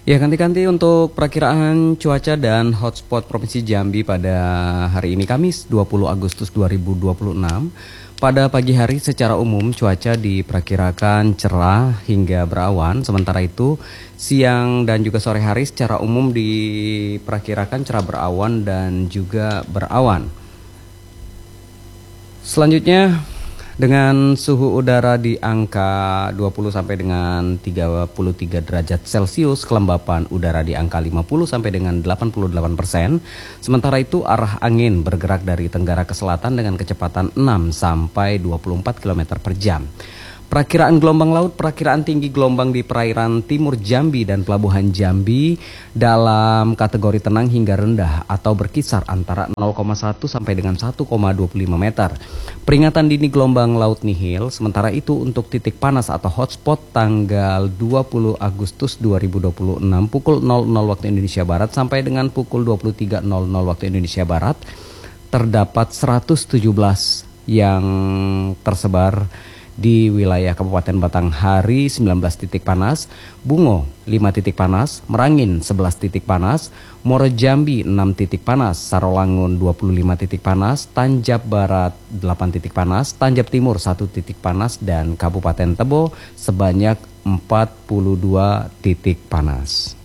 Ya, ganti-ganti untuk perakiraan cuaca dan hotspot Provinsi Jambi pada hari ini Kamis 20 Agustus 2026. Pada pagi hari secara umum cuaca diperkirakan cerah hingga berawan. Sementara itu siang dan juga sore hari secara umum diperkirakan cerah berawan dan juga berawan. Selanjutnya dengan suhu udara di angka 20 sampai dengan 33 derajat Celcius, kelembapan udara di angka 50 sampai dengan 88%. Sementara itu arah angin bergerak dari tenggara ke selatan dengan kecepatan 6 sampai 24 km per jam. Perakiraan gelombang laut, perakiraan tinggi gelombang di perairan timur Jambi dan pelabuhan Jambi dalam kategori tenang hingga rendah atau berkisar antara 0,1 sampai dengan 1,25 meter. Peringatan dini gelombang laut nihil. Sementara itu untuk titik panas atau hotspot tanggal 20 Agustus 2026 pukul 00 waktu Indonesia Barat sampai dengan pukul 23.00 waktu Indonesia Barat terdapat 117 yang tersebar di wilayah Kabupaten Batanghari 19 titik panas, Bungo 5 titik panas, Merangin 11 titik panas, Muaro Jambi 6 titik panas, Sarolangun 25 titik panas, Tanjab Barat 8 titik panas, Tanjab Timur 1 titik panas, dan Kabupaten Tebo sebanyak 42 titik panas.